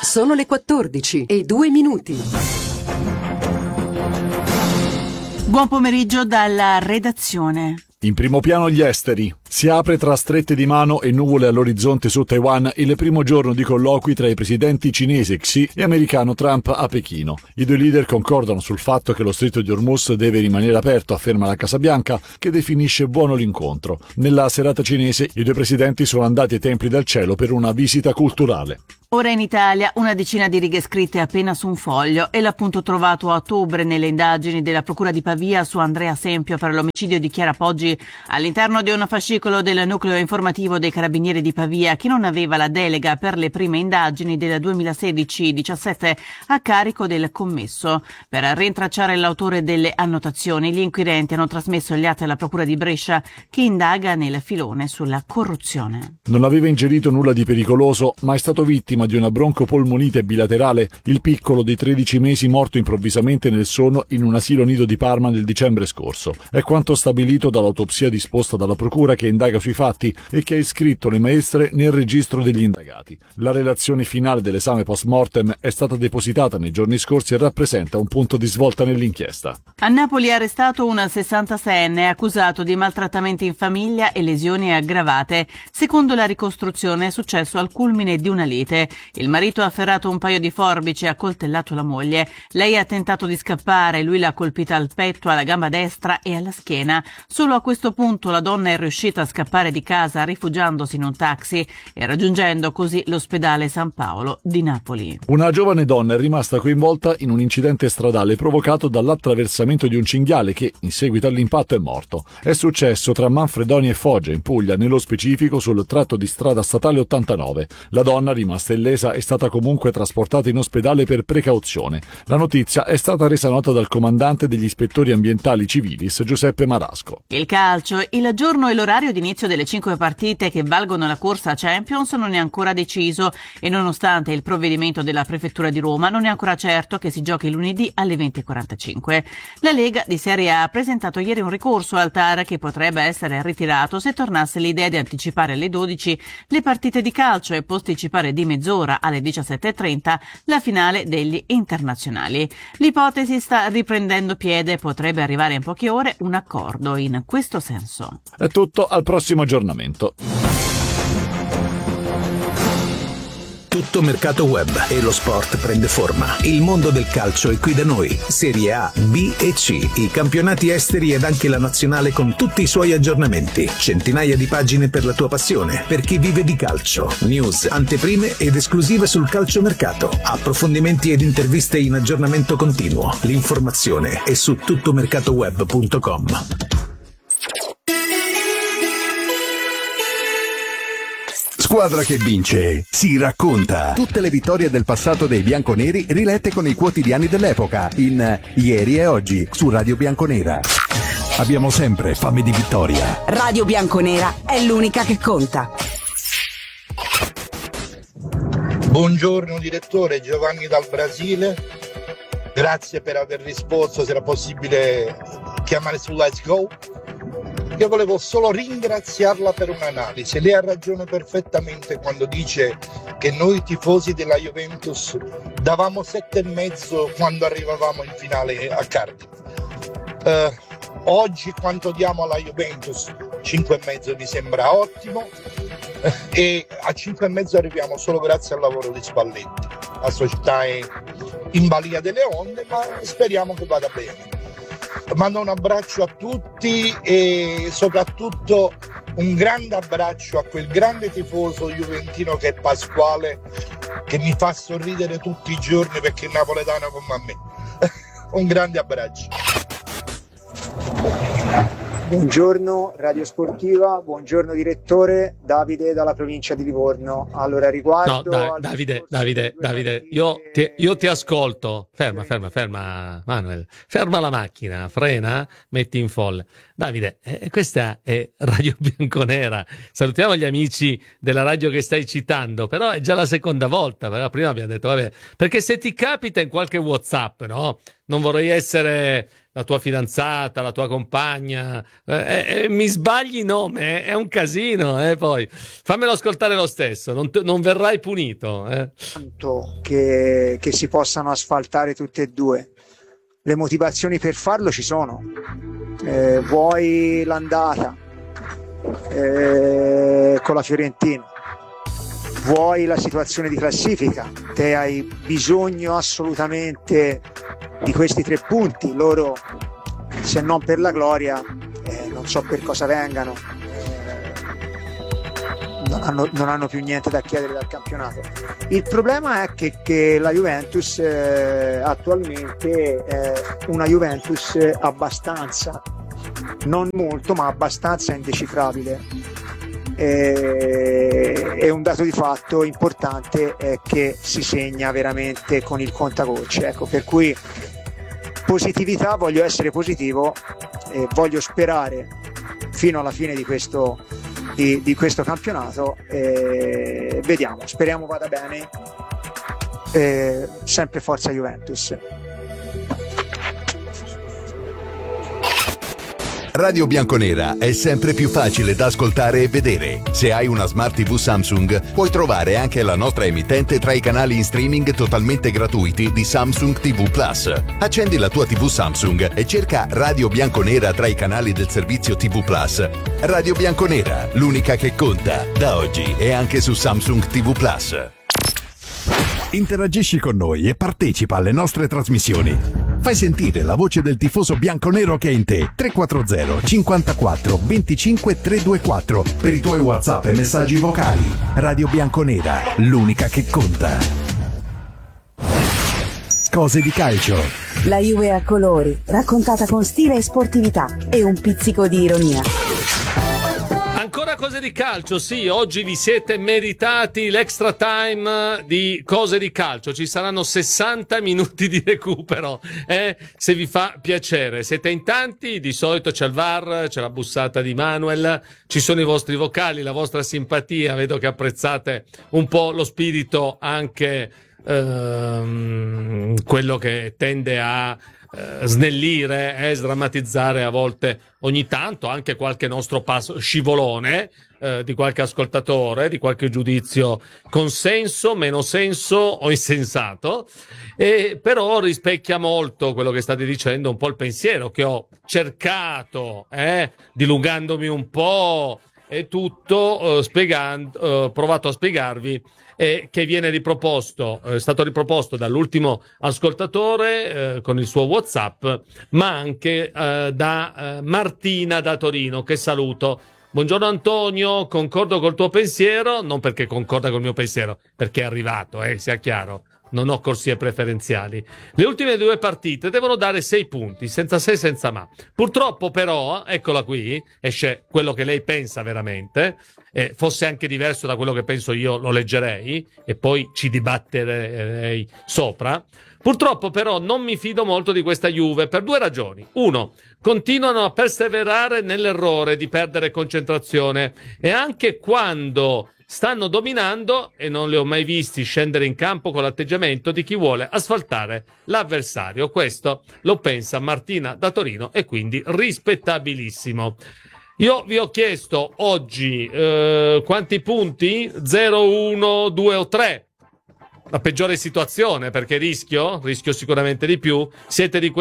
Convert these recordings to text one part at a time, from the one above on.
Sono le 14:02. Buon pomeriggio dalla redazione. In primo piano gli esteri. Si apre tra strette di mano e nuvole all'orizzonte su Taiwan il primo giorno di colloqui tra i presidenti cinese Xi e americano Trump a Pechino. I due leader concordano sul fatto che lo stretto di Hormuz deve rimanere aperto, afferma la Casa Bianca, che definisce buono l'incontro. Nella serata cinese i due presidenti sono andati ai templi del cielo per una visita culturale. Ora in Italia una decina di righe scritte appena su un foglio è l'appunto trovato a ottobre nelle indagini della Procura di Pavia su Andrea Sempio per l'omicidio di Chiara Poggi all'interno di un fascicolo del nucleo informativo dei Carabinieri di Pavia che non aveva la delega per le prime indagini del 2016-17 a carico del commesso. Per rintracciare l'autore delle annotazioni, gli inquirenti hanno trasmesso gli atti alla Procura di Brescia che indaga nel filone sulla corruzione. Non aveva ingerito nulla di pericoloso, ma è stato vittima di una broncopolmonite bilaterale, il piccolo di 13 mesi morto improvvisamente nel sonno in un asilo nido di Parma nel dicembre scorso. È quanto stabilito dall'autopsia disposta dalla Procura che indaga sui fatti e che ha iscritto le maestre nel registro degli indagati. La relazione finale dell'esame post-mortem è stata depositata nei giorni scorsi e rappresenta un punto di svolta nell'inchiesta. A Napoli è arrestato un 66enne accusato di maltrattamenti in famiglia e lesioni aggravate. Secondo la ricostruzione è successo al culmine di una lite. Il marito ha afferrato un paio di forbici e ha coltellato la moglie. Lei ha tentato di scappare, lui l'ha colpita al petto, alla gamba destra e alla schiena. Solo a questo punto la donna è riuscita a scappare di casa rifugiandosi in un taxi e raggiungendo così l'ospedale San Paolo di Napoli. Una giovane donna è rimasta coinvolta in un incidente stradale provocato dall'attraversamento di un cinghiale che, in seguito all'impatto, è morto. È successo tra Manfredonia e Foggia, in Puglia, nello specifico sul tratto di strada statale 89. La donna, rimasta illesa, è stata comunque trasportata in ospedale per precauzione. La notizia è stata resa nota dal comandante degli ispettori ambientali civilis, Giuseppe Marasco. Il calcio, il giorno e l'orario di inizio delle 5 partite che valgono la corsa Champions non è ancora deciso e nonostante il provvedimento della Prefettura di Roma non è ancora certo che si giochi lunedì alle 20:45. La Lega di Serie A ha presentato ieri un ricorso al TAR che potrebbe essere ritirato se tornasse l'idea di anticipare alle 12 le partite di calcio e posticipare di mezz'ora alle 17:30 la finale degli internazionali. L'ipotesi sta riprendendo piede e potrebbe arrivare in poche ore un accordo in questo senso. È tutto, al prossimo aggiornamento. Tutto mercato web e lo sport prende forma. Il mondo del calcio è qui da noi. Serie A, B e C, i campionati esteri ed anche la nazionale con tutti i suoi aggiornamenti. Centinaia di pagine per la tua passione, per chi vive di calcio. News, anteprime ed esclusive sul calciomercato. Approfondimenti ed interviste in aggiornamento continuo. L'informazione è su tuttomercatoweb.com. Squadra che vince si racconta. Tutte le vittorie del passato dei bianconeri rilette con i quotidiani dell'epoca in Ieri e Oggi su Radio Bianconera. Abbiamo sempre fame di vittoria. Radio Bianconera è l'unica che conta. Buongiorno direttore, Giovanni dal Brasile. Grazie per aver risposto, se era possibile chiamare su Let's Go. Io volevo solo ringraziarla per un'analisi. Lei ha ragione perfettamente quando dice che noi tifosi della Juventus davamo 7,5 quando arrivavamo in finale a Cardiff. Oggi quanto diamo alla Juventus? 5,5 mi sembra ottimo, e a 5,5 arriviamo solo grazie al lavoro di Spalletti. La società è in balia delle onde, ma speriamo che vada bene. Mando un abbraccio a tutti e soprattutto un grande abbraccio a quel grande tifoso juventino che è Pasquale, che mi fa sorridere tutti i giorni perché è napoletano come me. Un grande abbraccio. Buongiorno Radio Sportiva, buongiorno direttore, Davide dalla provincia di Livorno. Allora riguardo Davide, io ti ascolto. Ferma Manuel, ferma la macchina, frena, metti in folle. Davide, questa è Radio Bianconera. Salutiamo gli amici della radio che stai citando, però è già la seconda volta, però prima abbiamo detto vabbè, perché se ti capita in qualche WhatsApp, no? Non vorrei essere la tua fidanzata, la tua compagna, mi sbagli nome, è un casino, poi fammelo ascoltare lo stesso, non verrai punito. Tanto che si possano asfaltare tutte e due. Le motivazioni per farlo ci sono, vuoi l'andata con la Fiorentina, vuoi la situazione di classifica, te hai bisogno assolutamente di questi 3 punti, loro se non per la gloria non so per cosa vengano, non hanno più niente da chiedere dal campionato. Il problema è che la Juventus attualmente è una Juventus abbastanza, non molto ma abbastanza indecifrabile. E un dato di fatto importante è che si segna veramente con il contagocce, ecco, per cui positività, voglio essere positivo e voglio sperare fino alla fine di questo campionato, vediamo, speriamo vada bene, sempre forza Juventus. Radio Bianconera è sempre più facile da ascoltare e vedere. Se hai una Smart TV Samsung, puoi trovare anche la nostra emittente tra i canali in streaming totalmente gratuiti di Samsung TV Plus. Accendi la tua TV Samsung e cerca Radio Bianconera tra i canali del servizio TV Plus. Radio Bianconera, l'unica che conta, da oggi e anche su Samsung TV Plus. Interagisci con noi e partecipa alle nostre trasmissioni. Fai sentire la voce del tifoso bianconero che è in te. 340 54 25 324 per i tuoi WhatsApp e messaggi vocali. Radio Bianconera, l'unica che conta. Cose di calcio. La Juve a colori, raccontata con stile e sportività e un pizzico di ironia. Ancora cose di calcio, sì, oggi vi siete meritati l'extra time di cose di calcio, ci saranno 60 minuti di recupero, se vi fa piacere, siete in tanti, di solito c'è il VAR, c'è la bussata di Manuel, ci sono i vostri vocali, la vostra simpatia, vedo che apprezzate un po' lo spirito anche quello che tende a snellire, sdrammatizzare a volte ogni tanto anche qualche nostro passo scivolone di qualche ascoltatore, di qualche giudizio con senso, meno senso o insensato, però rispecchia molto quello che state dicendo, un po' il pensiero che ho cercato, dilungandomi un po' e tutto, provato a spiegarvi, che viene riproposto, è stato riproposto dall'ultimo ascoltatore con il suo WhatsApp, ma anche da Martina da Torino, che saluto. Buongiorno Antonio, concordo col tuo pensiero, non perché concorda col mio pensiero, perché è arrivato, sia chiaro, non ho corsie preferenziali. Le ultime 2 partite devono dare 6 punti, senza se, senza ma. Purtroppo però, eccola qui, esce quello che lei pensa veramente, fosse anche diverso da quello che penso io, lo leggerei e poi ci dibatterei sopra. Purtroppo però non mi fido molto di questa Juve per 2 ragioni. 1, continuano a perseverare nell'errore di perdere concentrazione e anche quando stanno dominando, e non li ho mai visti scendere in campo con l'atteggiamento di chi vuole asfaltare l'avversario. Questo lo pensa Martina da Torino e quindi rispettabilissimo. Io vi ho chiesto oggi quanti punti? 0, 1, 2 o 3? La peggiore situazione, perché rischio sicuramente di più. Siete di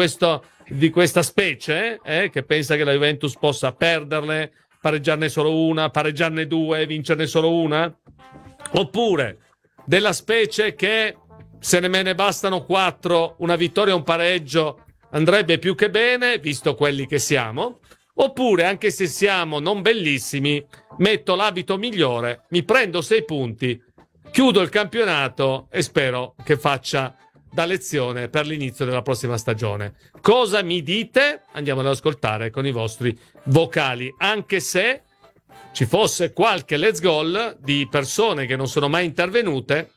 questa specie che pensa che la Juventus possa perderle, pareggiarne solo una, pareggiarne 2, vincerne solo una? Oppure della specie che se ne bastano 4, una vittoria e un pareggio andrebbe più che bene, visto quelli che siamo? Oppure, anche se siamo non bellissimi, metto l'abito migliore, mi prendo 6 punti, chiudo il campionato e spero che faccia da lezione per l'inizio della prossima stagione. Cosa mi dite? Andiamo ad ascoltare con i vostri vocali, anche se ci fosse qualche let's goal di persone che non sono mai intervenute,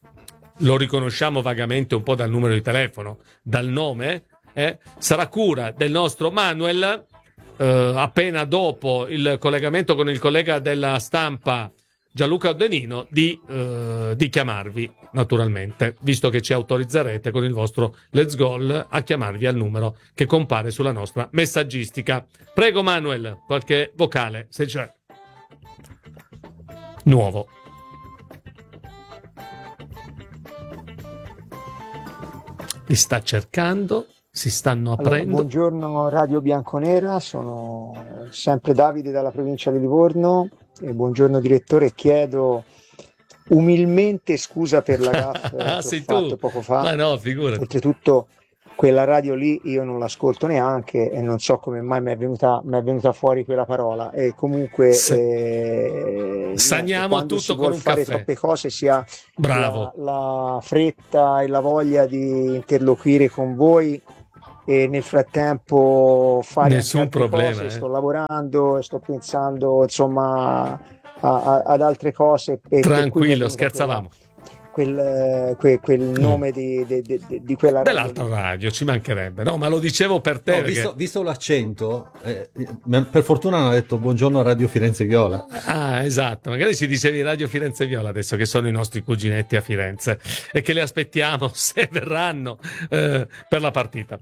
lo riconosciamo vagamente un po' dal numero di telefono, dal nome, sarà cura del nostro Manuel, appena dopo il collegamento con il collega della stampa Gianluca Audenino di chiamarvi, naturalmente, visto che ci autorizzerete con il vostro Let's Goal a chiamarvi al numero che compare sulla nostra messaggistica. Prego Manuel, qualche vocale, se c'è. Nuovo. Li sta cercando, si stanno aprendo. Buongiorno Radio Bianconera, sono sempre Davide dalla provincia di Livorno e buongiorno direttore, chiedo umilmente scusa per la gaffe che ho fatto poco fa. Ma no, figurati. Oltretutto quella radio lì io non l'ascolto neanche e non so come mai mi è venuta fuori quella parola, e comunque saniamo tutto con un fare caffè. Troppe cose, sia Bravo. la fretta e la voglia di interloquire con voi e nel frattempo fare nessun problema, cose. Sto lavorando e sto pensando insomma ad altre cose. Tranquillo, scherzavamo. Quel nome di quella radio. Dell'altra radio, ci mancherebbe. No, ma lo dicevo per te. No, perché... visto l'accento, per fortuna hanno detto buongiorno a Radio Firenze Viola. Ah, esatto. Magari ci dicevi Radio Firenze Viola adesso, che sono i nostri cuginetti a Firenze e che li aspettiamo se verranno per la partita.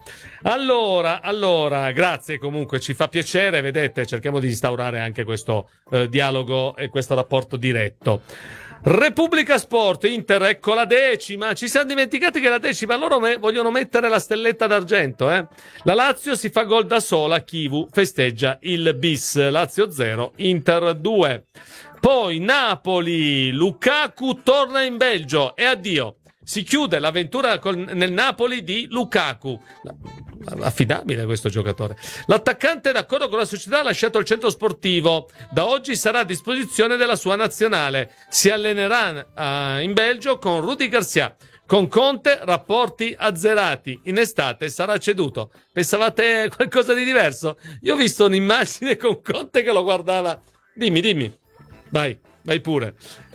Allora, grazie comunque, ci fa piacere, vedete, cerchiamo di instaurare anche questo dialogo e questo rapporto diretto. Repubblica Sport, Inter, ecco la 10ª. Ci siamo dimenticati che la 10ª loro vogliono mettere la stelletta d'argento. La Lazio si fa gol da sola, Chivu festeggia il bis. Lazio 0, Inter 2. Poi Napoli, Lukaku torna in Belgio e addio. Si chiude l'avventura nel Napoli di Lukaku. Affidabile questo giocatore. L'attaccante, d'accordo con la società, ha lasciato il centro sportivo. Da oggi sarà a disposizione della sua nazionale. Si allenerà in Belgio con Rudy Garcia. Con Conte rapporti azzerati. In estate sarà ceduto. Pensavate qualcosa di diverso? Io ho visto un'immagine con Conte che lo guardava. Dimmi. Vai pure.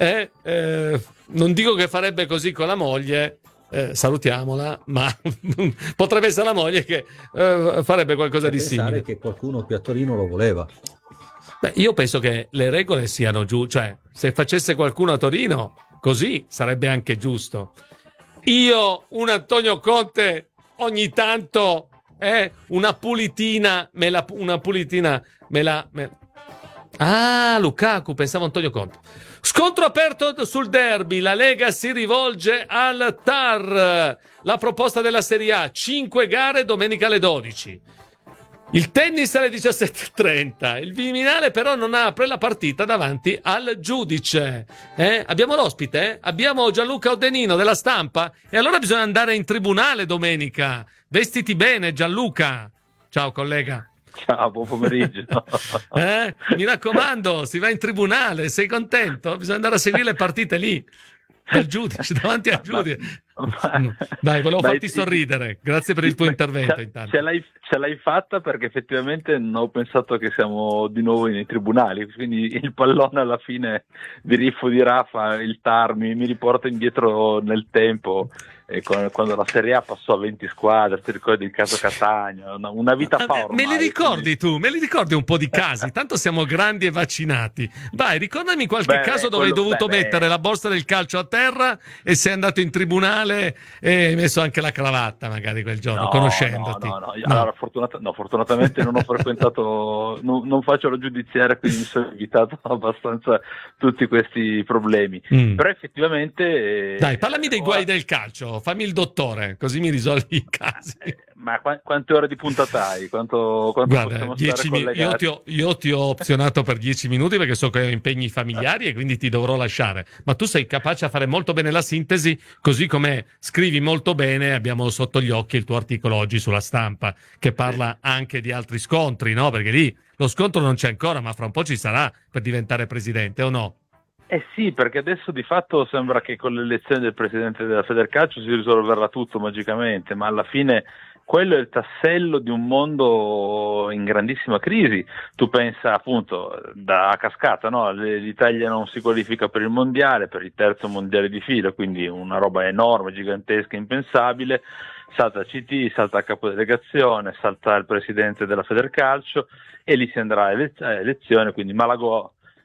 Non dico che farebbe così con la moglie. Salutiamola, ma potrebbe essere la moglie che farebbe qualcosa di simile. Pensare che qualcuno qui a Torino lo voleva. Beh, io penso che le regole siano giù, cioè se facesse qualcuno a Torino così sarebbe anche giusto. Io, un Antonio Conte, ogni tanto una pulitina me la. Ah, Lukaku, pensavo Antonio Conte. Scontro aperto sul derby, la Lega si rivolge al TAR. La proposta della Serie A, 5 gare domenica alle 12. Il tennis alle 17:30. Il Viminale però non apre la partita davanti al giudice. Abbiamo l'ospite? Abbiamo Gianluca Audenino della Stampa? E allora bisogna andare in tribunale domenica. Vestiti bene, Gianluca. Ciao collega. Ciao, buon pomeriggio. Mi raccomando, si va in tribunale, sei contento? Bisogna andare a seguire le partite lì, al giudice, davanti al giudice. Dai, volevo farti sorridere, grazie per il tuo intervento intanto. Ce l'hai fatta perché effettivamente non ho pensato che siamo di nuovo nei tribunali, quindi il pallone alla fine di Riffo di Rafa, il TAR mi riporta indietro nel tempo. E quando la Serie A passò a 20 squadre, ti ricordi il caso Catania, una vita fa ormai. Me li ricordi tu? Me li ricordi un po' di casi? Tanto siamo grandi e vaccinati. Vai, ricordami qualche caso dove hai dovuto mettere la borsa del calcio a terra e sei andato in tribunale e hai messo anche la cravatta magari quel giorno, conoscendoti. No. Allora, fortunatamente non ho frequentato, non faccio la giudiziaria, quindi mi sono evitato abbastanza tutti questi problemi. Però effettivamente... Dai, parlami dei guai del calcio. Fammi il dottore, così mi risolvi i casi. Ma quante ore di puntata hai? Quanto Guarda, 10 minuti. Io ti ho opzionato per 10 minuti perché so che ho impegni familiari e quindi ti dovrò lasciare. Ma tu sei capace a fare molto bene la sintesi, così come scrivi molto bene. Abbiamo sotto gli occhi il tuo articolo oggi sulla Stampa, che parla anche di altri scontri, no? Perché lì lo scontro non c'è ancora, ma fra un po' ci sarà per diventare presidente, o no? Sì, perché adesso di fatto sembra che con l'elezione del presidente della Federcalcio si risolverà tutto magicamente, ma alla fine quello è il tassello di un mondo in grandissima crisi. Tu pensa appunto da cascata, no? L'Italia non si qualifica per il mondiale, per il terzo mondiale di fila, quindi una roba enorme, gigantesca, impensabile. Salta CT, salta capodelegazione, salta il presidente della Federcalcio e lì si andrà a elezione, quindi Malagò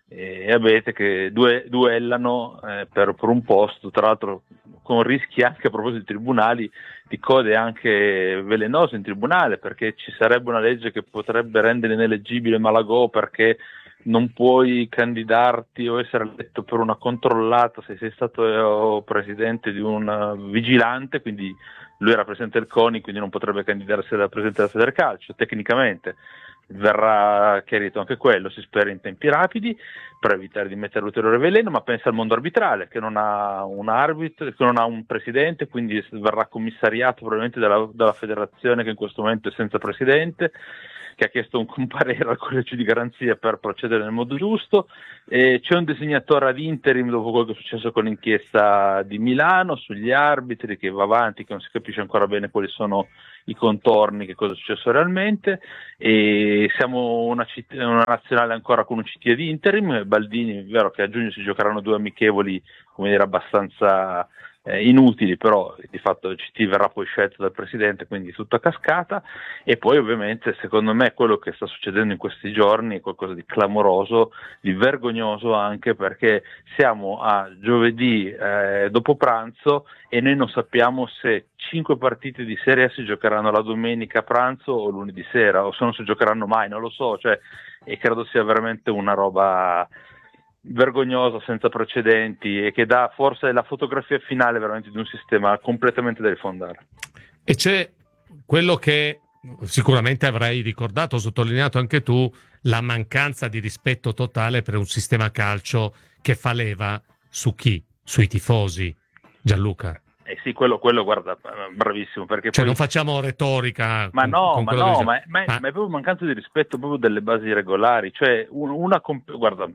e avete che duellano per un posto, tra l'altro con rischi anche a proposito di tribunali, di code anche velenose in tribunale, perché ci sarebbe una legge che potrebbe rendere ineleggibile Malagò perché non puoi candidarti o essere eletto per una controllata se sei stato presidente di un vigilante, quindi lui era presidente del CONI, quindi non potrebbe candidarsi da presidente della Federcalcio, tecnicamente. Verrà chiarito anche quello, si spera in tempi rapidi per evitare di mettere ulteriore veleno, ma pensa al mondo arbitrale che non ha un arbitro, che non ha un presidente, quindi verrà commissariato probabilmente dalla federazione che in questo momento è senza presidente, che ha chiesto un parere al collegio di garanzia per procedere nel modo giusto. C'è un designatore ad interim dopo quello che è successo con l'inchiesta di Milano sugli arbitri, che va avanti, che non si capisce ancora bene quali sono i contorni, che cosa è successo realmente, e siamo una nazionale ancora con un CT ad interim. Baldini, è vero che a giugno si giocheranno 2 amichevoli, come dire, abbastanza inutili, però di fatto il CT verrà poi scelto dal presidente, quindi tutto a cascata. E poi ovviamente secondo me quello che sta succedendo in questi giorni è qualcosa di clamoroso, di vergognoso, anche perché siamo a giovedì dopo pranzo e noi non sappiamo se 5 partite di Serie A si giocheranno la domenica a pranzo o lunedì sera, o se non si giocheranno mai, non lo so, e credo sia veramente una roba vergognosa, senza precedenti, e che dà forse la fotografia finale veramente di un sistema completamente da rifondare. E c'è quello che sicuramente avrai ricordato, sottolineato anche tu, la mancanza di rispetto totale per un sistema calcio che fa leva su chi? Sui tifosi, Gianluca. Sì, quello guarda, bravissimo, perché cioè poi... non facciamo retorica. Ma è proprio mancanza di rispetto proprio delle basi regolari, cioè guarda,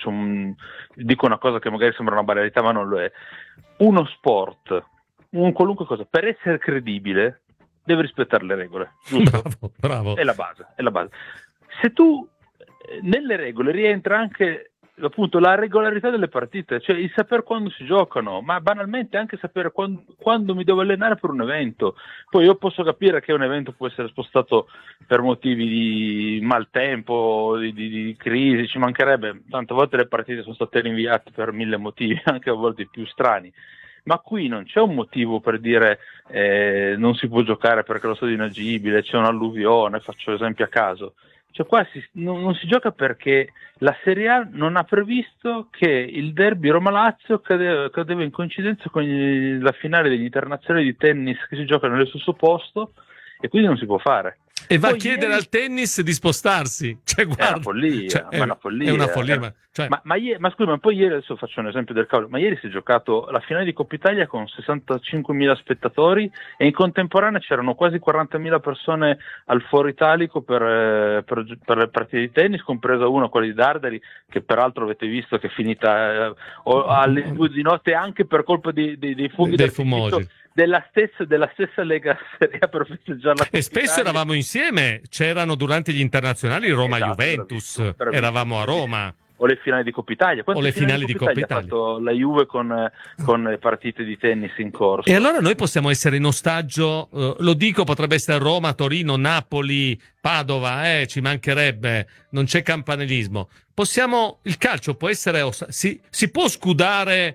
dico una cosa che magari sembra una banalità, ma non lo è. Uno sport, un qualunque cosa, per essere credibile deve rispettare le regole, giusto? Bravo. È la base. Se tu nelle regole rientra anche appunto la regolarità delle partite, cioè il sapere quando si giocano, ma banalmente anche sapere quando mi devo allenare per un evento. Poi io posso capire che un evento può essere spostato per motivi di maltempo, di crisi, ci mancherebbe, tante volte le partite sono state rinviate per 1000 motivi, anche a volte più strani. Ma qui non c'è un motivo per dire non si può giocare perché lo stadio è inagibile, c'è un'alluvione, faccio esempi a caso. Cioè qua non si gioca perché la Serie A non ha previsto che il derby Roma-Lazio cadeva in coincidenza con la finale degli internazionali di tennis che si giocano nello stesso posto, e quindi non si può fare. E va a chiedere al tennis di spostarsi. Cioè, guarda, è una follia, è una follia. Ma scusa, ma poi ieri, adesso faccio un esempio del cavolo, ma ieri si è giocato la finale di Coppa Italia con 65.000 spettatori e in contemporanea c'erano quasi 40.000 persone al Foro Italico per le partite di tennis, compresa una, quella di Dardari, che peraltro avete visto che è finita alle 2 di notte anche per colpa dei funghi dei fumosi. Della stessa Lega Serie A per festeggiarla. E spesso eravamo insieme, c'erano durante gli internazionali Roma-Juventus, eravamo a Roma. O le finali di Coppa Italia. O le finali di Coppa Italia. Ha fatto la Juve con le partite di tennis in corso. E allora noi possiamo essere in ostaggio, lo dico, potrebbe essere Roma, Torino, Napoli, Padova, ci mancherebbe, non c'è campanilismo. Il calcio può essere, si può scudare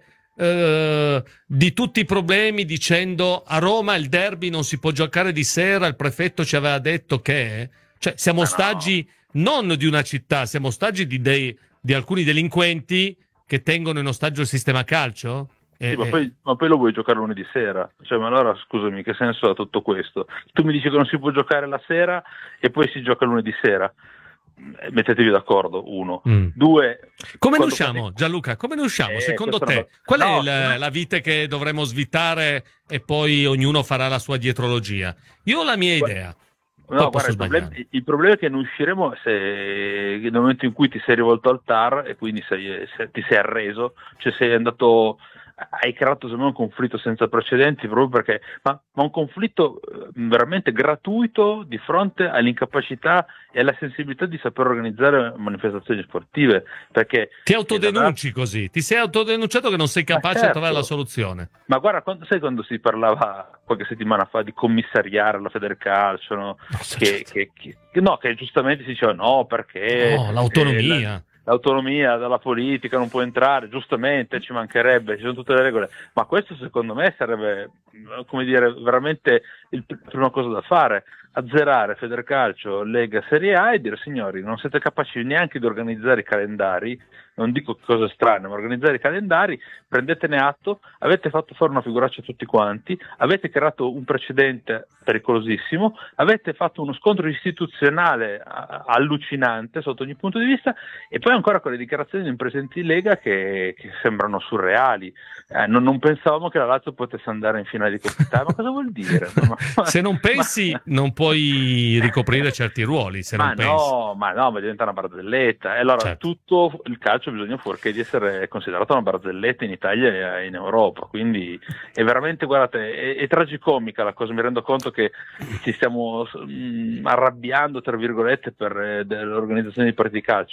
di tutti i problemi dicendo a Roma il derby non si può giocare di sera, il prefetto ci aveva detto che... Cioè siamo ostaggi non di una città, siamo ostaggi di alcuni delinquenti che tengono in ostaggio il sistema calcio? Sì, ma poi lo vuoi giocare lunedì sera? Cioè, ma allora scusami, che senso ha tutto questo? Tu mi dici che non si può giocare la sera e poi si gioca lunedì sera? Mettetevi d'accordo, 1. 2, come ne usciamo, Gianluca? Come ne usciamo? Secondo te qual è la vite che dovremmo svitare e poi ognuno farà la sua dietrologia? Io ho la mia idea. No, guarda, il problema è che non usciremo nel momento in cui ti sei rivolto al TAR e quindi ti sei arreso, cioè hai creato secondo me un conflitto senza precedenti, proprio perché ma un conflitto veramente gratuito di fronte all'incapacità e alla sensibilità di saper organizzare manifestazioni sportive, perché ti autodenunci così, ti sei autodenunciato che non sei capace di trovare la soluzione. Ma guarda, quando si parlava qualche settimana fa di commissariare la Federcalcio, no? Che giustamente si diceva no, perché l'autonomia. l'autonomia dalla politica, non può entrare, giustamente, ci mancherebbe, ci sono tutte le regole, ma questo secondo me sarebbe, come dire, veramente la prima cosa da fare, azzerare Federcalcio, Lega, Serie A e dire: signori, non siete capaci neanche di organizzare i calendari, non dico cose strane, ma organizzare i calendari, prendetene atto, avete fatto fare una figuraccia a tutti quanti, avete creato un precedente pericolosissimo, avete fatto uno scontro istituzionale allucinante sotto ogni punto di vista, e poi ancora con le dichiarazioni del presidente di Lega che sembrano surreali. Non pensavamo che la Lazio potesse andare in finale di Coppa Italia, ma cosa vuol dire? Se non pensi non puoi ricoprire certi ruoli, se non pensi. Ma diventa una barzelletta, e allora certo. Tutto il calcio bisogna fuorché di essere considerato una barzelletta in Italia e in Europa, quindi è veramente, guardate, è tragicomica la cosa. Mi rendo conto che ci stiamo arrabbiando tra virgolette per l'organizzazione di partiti di calcio,